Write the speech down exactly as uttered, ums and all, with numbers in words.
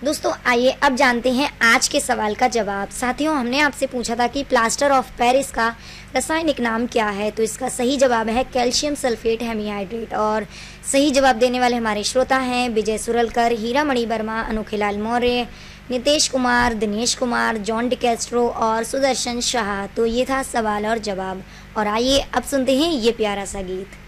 दोस्तों आइए अब जानते हैं आज के सवाल का जवाब। साथियों, हमने आपसे पूछा था कि प्लास्टर ऑफ पेरिस का रासायनिक नाम क्या है, तो इसका सही जवाब है कैल्शियम सल्फेट हेमीहाइड्रेट। और सही जवाब देने वाले हमारे श्रोता हैं विजय सुरलकर, हीरा मणि वर्मा, अनोखेलाल मौर्य, नितेश कुमार, दिनेश कुमार, जॉन डिकेस्ट्रो और सुदर्शन शाह। तो ये था सवाल और जवाब। और आइए अब सुनते हैं ये प्यारा सा गीत।